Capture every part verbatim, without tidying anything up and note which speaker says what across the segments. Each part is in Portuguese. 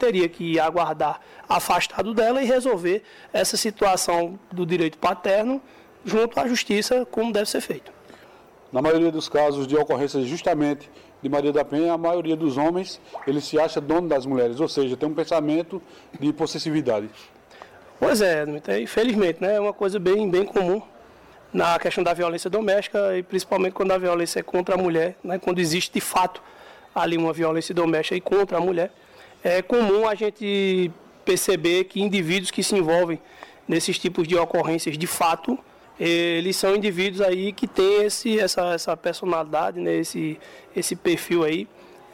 Speaker 1: teria que aguardar afastado dela e resolver essa situação do direito paterno junto à justiça, como deve ser feito.
Speaker 2: Na maioria dos casos de ocorrências justamente de Maria da Penha, a maioria dos homens, ele se acha dono das mulheres, ou seja, tem um pensamento de possessividade.
Speaker 1: Pois é, infelizmente, né, é uma coisa bem, bem comum na questão da violência doméstica e principalmente quando a violência é contra a mulher, né, quando existe de fato ali uma violência doméstica e contra a mulher. É comum a gente perceber que indivíduos que se envolvem nesses tipos de ocorrências de fato, eles são indivíduos aí que têm esse, essa, essa personalidade, né, esse, esse perfil aí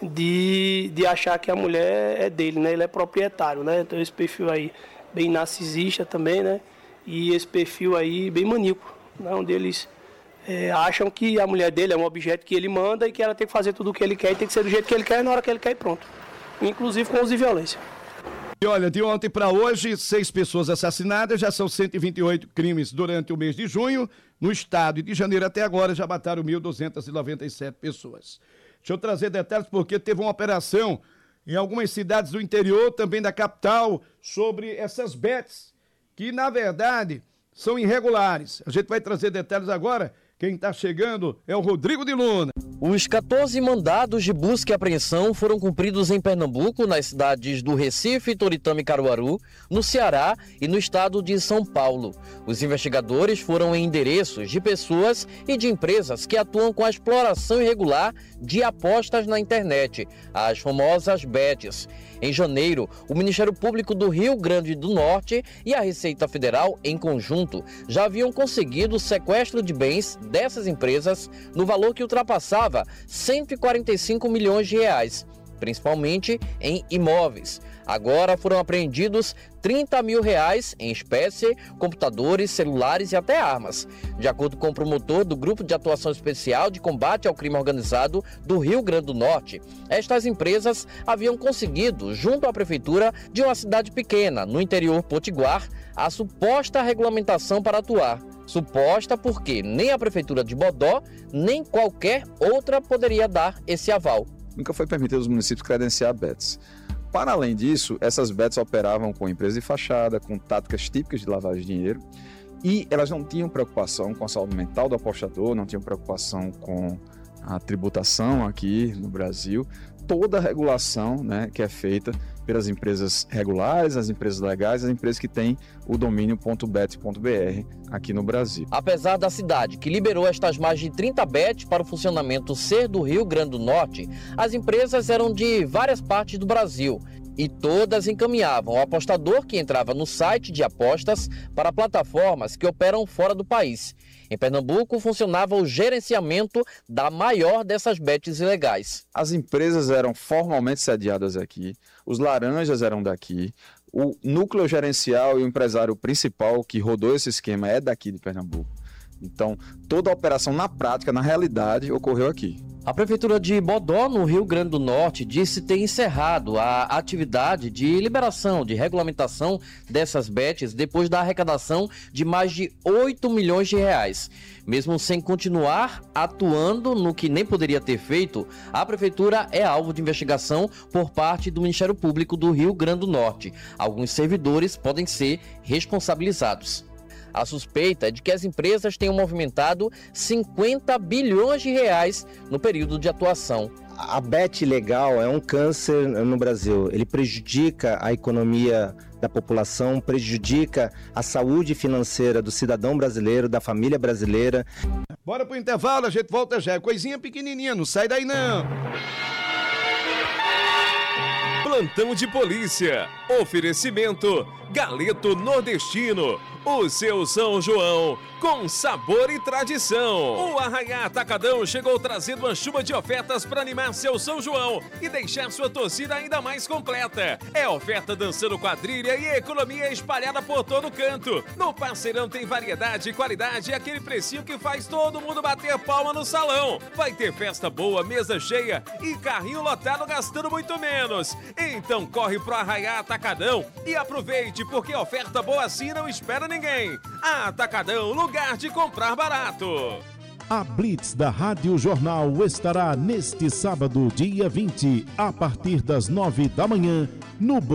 Speaker 1: de, de achar que a mulher é dele, né, ele é proprietário, né, então esse perfil aí bem narcisista também, né, e esse perfil aí bem maníaco, né, onde eles é, acham que a mulher dele é um objeto que ele manda e que ela tem que fazer tudo o que ele quer e tem que ser do jeito que ele quer na hora que ele quer e pronto, inclusive com uso de violência.
Speaker 3: E olha, de ontem para hoje, seis pessoas assassinadas, já são cento e vinte e oito crimes durante o mês de junho. No estado e de janeiro até agora já mataram mil duzentas e noventa e sete pessoas. Deixa eu trazer detalhes porque teve uma operação em algumas cidades do interior, também da capital, sobre essas bets, que na verdade são irregulares. A gente vai trazer detalhes agora. Quem está chegando é o Rodrigo de Luna.
Speaker 4: Os quatorze mandados de busca e apreensão foram cumpridos em Pernambuco, nas cidades do Recife, Toritama e Caruaru, no Ceará e no estado de São Paulo. Os investigadores foram em endereços de pessoas e de empresas que atuam com a exploração irregular de apostas na internet, as famosas bets. Em janeiro, o Ministério Público do Rio Grande do Norte e a Receita Federal, em conjunto, já haviam conseguido o sequestro de bens dessas empresas no valor que ultrapassava cento e quarenta e cinco milhões de reais, principalmente em imóveis. Agora foram apreendidos trinta mil reais em espécie, computadores, celulares e até armas. De acordo com o promotor do Grupo de Atuação Especial de Combate ao Crime Organizado do Rio Grande do Norte, estas empresas haviam conseguido, junto à prefeitura de uma cidade pequena, no interior potiguar, a suposta regulamentação para atuar. Suposta porque nem a prefeitura de Bodó, nem qualquer outra poderia dar esse aval.
Speaker 5: Nunca foi permitido aos municípios credenciar bets. Para além disso, essas bets operavam com empresas de fachada, com táticas típicas de lavagem de dinheiro, e elas não tinham preocupação com a saúde mental do apostador, não tinham preocupação com a tributação aqui no Brasil. Toda a regulação, né, que é feita pelas empresas regulares, as empresas legais, as empresas que têm o domínio .bet.br aqui no Brasil.
Speaker 4: Apesar da cidade que liberou estas mais de trinta bets para o funcionamento ser do Rio Grande do Norte, as empresas eram de várias partes do Brasil e todas encaminhavam o apostador que entrava no site de apostas para plataformas que operam fora do país. Em Pernambuco, funcionava o gerenciamento da maior dessas bets ilegais.
Speaker 5: As empresas eram formalmente sediadas aqui, os laranjas eram daqui, o núcleo gerencial e o empresário principal que rodou esse esquema é daqui de Pernambuco. Então, toda a operação na prática, na realidade, ocorreu aqui.
Speaker 4: A Prefeitura de Bodó, no Rio Grande do Norte, disse ter encerrado a atividade de liberação, de regulamentação dessas bets depois da arrecadação de mais de oito milhões de reais. Mesmo sem continuar atuando no que nem poderia ter feito, a Prefeitura é alvo de investigação por parte do Ministério Público do Rio Grande do Norte. Alguns servidores podem ser responsabilizados. A suspeita é de que as empresas tenham movimentado cinquenta bilhões de reais no período de atuação.
Speaker 6: A bet legal é um câncer no Brasil. Ele prejudica a economia da população, prejudica a saúde financeira do cidadão brasileiro, da família brasileira.
Speaker 3: Bora pro intervalo, a gente volta já. Coisinha pequenininha, não sai daí não.
Speaker 7: Plantão de polícia. Oferecimento Galeto Nordestino. O seu São João com sabor e tradição. O Arraiá Atacadão chegou trazendo uma chuva de ofertas para animar seu São João e deixar sua torcida ainda mais completa. É oferta dançando quadrilha e economia espalhada por todo canto. No Parceirão tem variedade e qualidade e aquele precinho que faz todo mundo bater palma no salão. Vai ter festa boa, mesa cheia e carrinho lotado gastando muito menos. Então corre pro Arraiá Atacadão e aproveite, porque oferta boa assim não espera ninguém. Atacadão, lugar de comprar barato.
Speaker 8: A Blitz da Rádio Jornal estará neste sábado, dia vinte, a partir das nove da manhã, no